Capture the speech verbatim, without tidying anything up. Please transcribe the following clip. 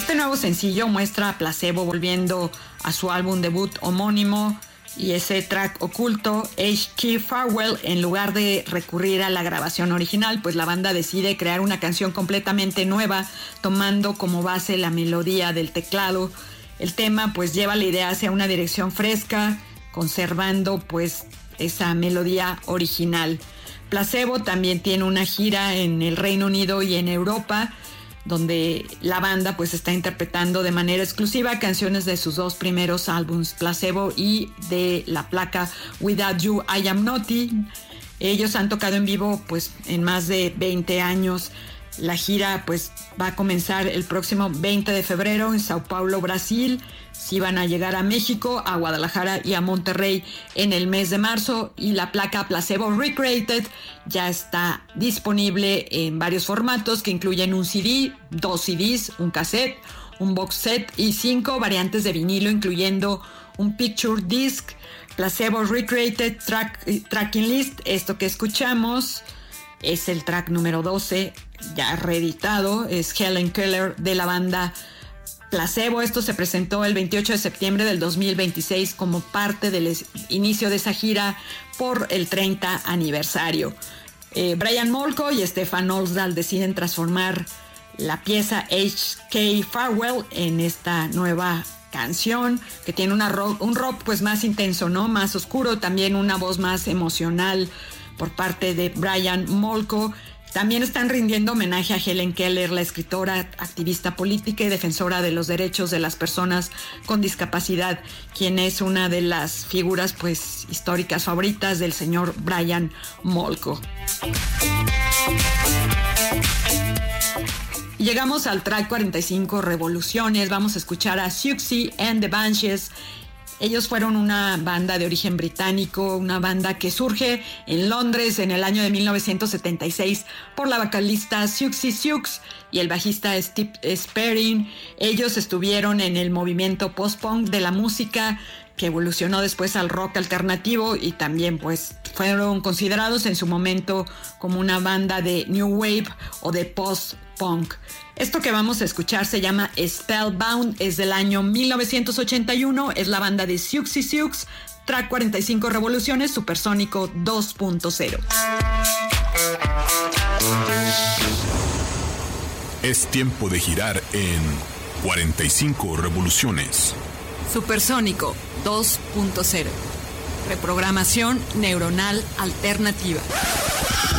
Este nuevo sencillo muestra a Placebo volviendo a su álbum debut homónimo y ese track oculto, H K Farwell, en lugar de recurrir a la grabación original, pues la banda decide crear una canción completamente nueva, tomando como base la melodía del teclado. El tema pues lleva la idea hacia una dirección fresca, conservando pues esa melodía original. Placebo también tiene una gira en el Reino Unido y en Europa, donde la banda pues está interpretando de manera exclusiva canciones de sus dos primeros álbumes, Placebo y de la placa Without You I Am Nothing. Ellos han tocado en vivo pues en más de veinte años. La gira pues va a comenzar el próximo veinte de febrero en Sao Paulo, Brasil. Sí van a llegar a México, a Guadalajara y a Monterrey en el mes de marzo, y la placa Placebo Recreated ya está disponible en varios formatos que incluyen un C D, dos C Ds, un cassette, un box set y cinco variantes de vinilo, incluyendo un picture disc. Placebo Recreated track, Tracking List, esto que escuchamos es el track número doce, ya reeditado, es Helen Keller de la banda Placebo. Esto se presentó el veintiocho de septiembre del dos mil veintiséis como parte del inicio de esa gira por el treinta aniversario. Eh, Brian Molko y Stefan Olsdal deciden transformar la pieza H K Farwell en esta nueva canción que tiene una rock, un rock pues más intenso, ¿no? Más oscuro, también una voz más emocional por parte de Brian Molko. También están rindiendo homenaje a Helen Keller, la escritora, activista política y defensora de los derechos de las personas con discapacidad, quien es una de las figuras pues históricas favoritas del señor Brian Molko. Llegamos al track cuarenta y cinco, Revoluciones. Vamos a escuchar a Siouxsie and the Banshees. Ellos fueron una banda de origen británico, una banda que surge en Londres en el año de mil novecientos setenta y seis por la vocalista Siouxsie Sioux y el bajista Steve Sperring. Ellos estuvieron en el movimiento post-punk de la música, que evolucionó después al rock alternativo, y también pues fueron considerados en su momento como una banda de new wave o de post-punk. Esto que vamos a escuchar se llama Spellbound, es del año mil novecientos ochenta y uno, es la banda de Siouxsie Sioux, track cuarenta y cinco, Revoluciones, Supersónico dos punto cero. Es tiempo de girar en cuarenta y cinco Revoluciones. Supersónico dos punto cero. Reprogramación neuronal alternativa.